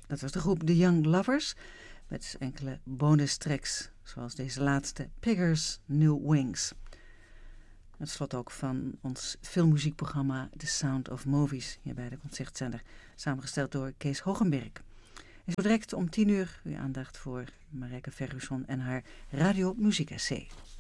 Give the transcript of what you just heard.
Dat was de groep The Young Lovers met enkele bonus tracks, zoals deze laatste, Piggers New Wings. Het slot ook van ons filmmuziekprogramma The Sound of Movies, hier bij de Concertzender, samengesteld door Kees Hogenberg. En zo direct om 10 uur uw aandacht voor Marijke Ferguson en haar radiomuziek-essay.